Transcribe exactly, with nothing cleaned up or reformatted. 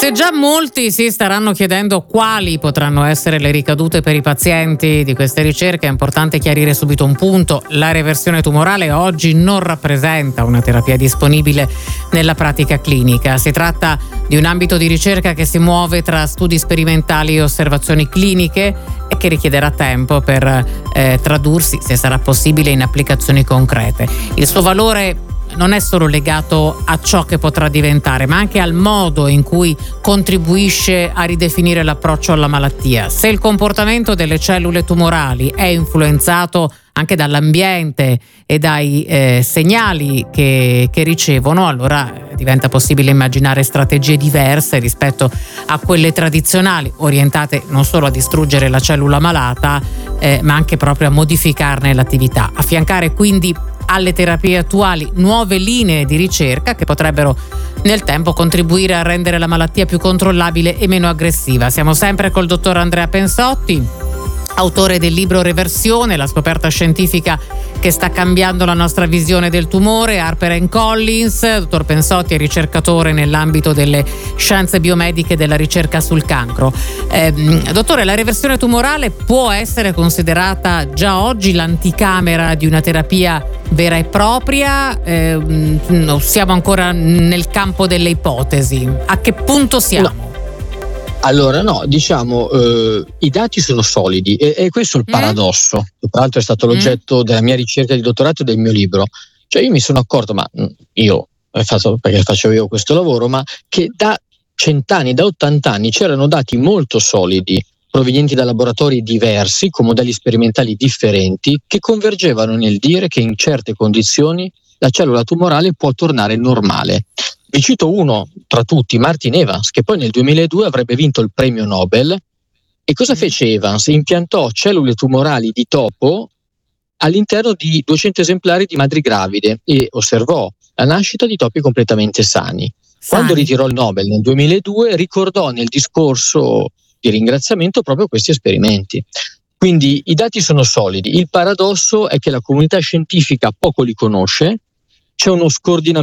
Se già molti si staranno chiedendo quali potranno essere le ricadute per i pazienti di queste ricerche, è importante chiarire subito un punto: la reversione tumorale oggi non rappresenta una terapia disponibile nella pratica clinica. Si tratta di un ambito di ricerca che si muove tra studi sperimentali e osservazioni cliniche e che richiederà tempo per eh, tradursi, se sarà possibile, in applicazioni concrete. Il suo valore non è solo legato a ciò che potrà diventare, ma anche al modo in cui contribuisce a ridefinire l'approccio alla malattia. Se il comportamento delle cellule tumorali è influenzato anche dall'ambiente e dai eh, segnali che, che ricevono, allora diventa possibile immaginare strategie diverse rispetto a quelle tradizionali, orientate non solo a distruggere la cellula malata, eh, ma anche proprio a modificarne l'attività. Affiancare quindi alle terapie attuali nuove linee di ricerca che potrebbero nel tempo contribuire a rendere la malattia più controllabile e meno aggressiva. Siamo sempre col dottor Andrea Pensotti, autore del libro Reversione, la scoperta scientifica che sta cambiando la nostra visione del tumore, Harper and Collins. Dottor Pensotti è ricercatore nell'ambito delle scienze biomediche e della ricerca sul cancro. Eh, dottore, la reversione tumorale può essere considerata già oggi l'anticamera di una terapia vera e propria? Eh, siamo ancora nel campo delle ipotesi? A che punto siamo? No. Allora no, diciamo eh, i dati sono solidi e, e questo è il paradosso, che tra l'altro è stato l'oggetto mm. della mia ricerca di dottorato e del mio libro. Cioè io mi sono accorto, ma io faccio, perché facevo io questo lavoro, ma che da cent'anni, da ottant'anni c'erano dati molto solidi provenienti da laboratori diversi, con modelli sperimentali differenti, che convergevano nel dire che in certe condizioni la cellula tumorale può tornare normale. Vi cito uno tra tutti, Martin Evans, che poi nel duemiladue avrebbe vinto il premio Nobel. E cosa fece Evans? Impiantò cellule tumorali di topo all'interno di duecento esemplari di madri gravide e osservò la nascita di topi completamente sani. Quando ritirò il Nobel nel duemiladue, ricordò nel discorso di ringraziamento proprio questi esperimenti. Quindi i dati sono solidi. Il paradosso è che la comunità scientifica poco li conosce, c'è uno scordinamento